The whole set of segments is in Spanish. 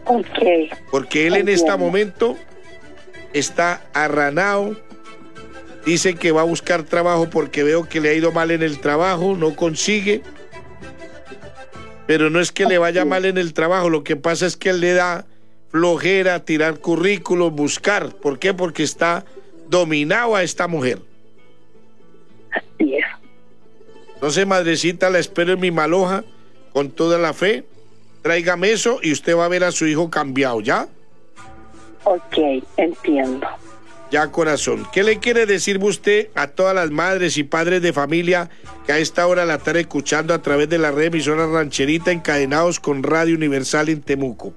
Ok. Porque él en este momento está arranado. Dice que va a buscar trabajo porque veo que le ha ido mal en el trabajo, no consigue. Pero no es que le vaya mal en el trabajo, lo que pasa es que él le da flojera tirar currículos, buscar. ¿Por qué? Porque está dominado a esta mujer. Así es. Entonces, madrecita, la espero en mi Maloja con toda la fe. Tráigame eso y usted va a ver a su hijo cambiado, ¿ya? Ok, entiendo. Ya, corazón. ¿Qué le quiere decir usted a todas las madres y padres de familia que a esta hora la están escuchando a través de la red emisora Rancherita, encadenados con Radio Universal en Temuco?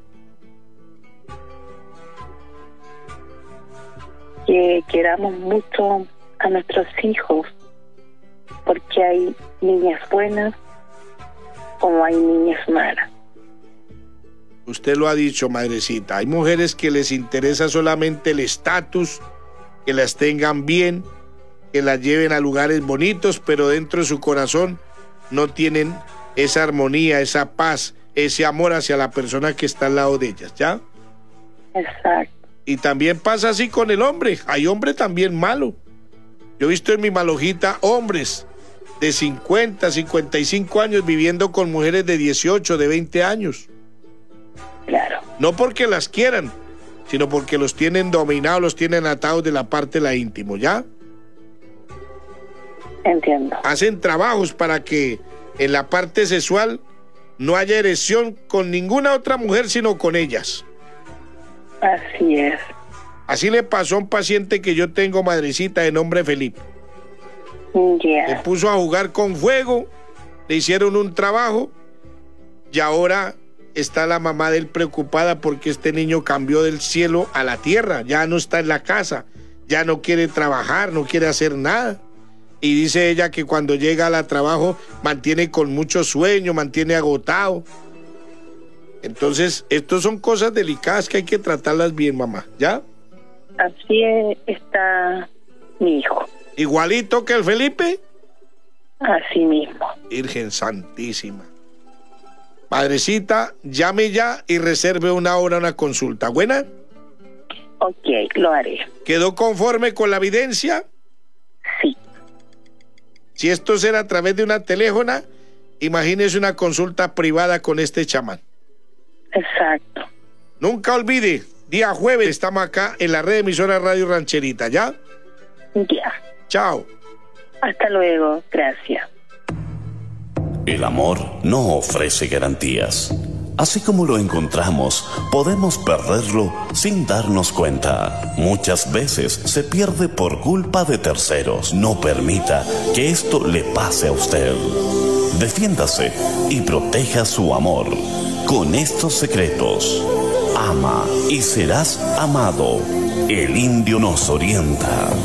Que queramos mucho a nuestros hijos, porque hay niñas buenas como hay niñas malas. Usted lo ha dicho, madrecita. Hay mujeres que les interesa solamente el estatus, que las tengan bien, que las lleven a lugares bonitos, pero dentro de su corazón no tienen esa armonía, esa paz, ese amor hacia la persona que está al lado de ellas, ¿ya? Exacto. Y también pasa así con el hombre. Hay hombre también malo. Yo he visto en mi Malojita hombres de 50, 55 años viviendo con mujeres de 18, de 20 años. Claro. No porque las quieran, sino porque los tienen dominados, los tienen atados de la parte de la íntimo, ¿ya? Entiendo. Hacen trabajos para que en la parte sexual no haya erección con ninguna otra mujer, sino con ellas. Así es. Así le pasó a un paciente que yo tengo, madrecita, de nombre Felipe. Se puso a jugar con fuego, le hicieron un trabajo y ahora está la mamá de él preocupada porque este niño cambió del cielo a la tierra, ya no está en la casa, ya no quiere trabajar, no quiere hacer nada. Y dice ella que cuando llega al trabajo mantiene con mucho sueño, mantiene agotado. Entonces, estas son cosas delicadas que hay que tratarlas bien, mamá, ¿ya? Así está mi hijo. ¿Igualito que el Felipe? Así mismo. Virgen Santísima. Madrecita, llame ya y reserve una hora, una consulta. ¿Buena? Ok, lo haré. ¿Quedó conforme con la evidencia? Sí. Si esto será a través de una teléfona, imagínese una consulta privada con este chamán. Exacto. Nunca olvide, día jueves estamos acá en la red emisora Radio Rancherita, ¿ya? Ya. Chao. Hasta luego, gracias. El amor no ofrece garantías. Así como lo encontramos, podemos perderlo sin darnos cuenta. Muchas veces se pierde por culpa de terceros. No permita que esto le pase a usted. Defiéndase y proteja su amor con estos secretos. Ama y serás amado. El indio nos orienta.